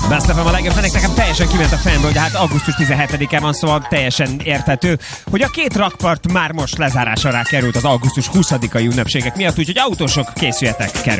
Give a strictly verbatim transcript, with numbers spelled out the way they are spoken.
Best of a legjobb zenék, nekem teljesen kiment a fejemből, de hát augusztus tizenhetedike van, szóval teljesen érthető, hogy a két rakpart már most lezárásra került az augusztus huszadikai ünnepségek miatt, úgyhogy autósok, készüljetek, kerül.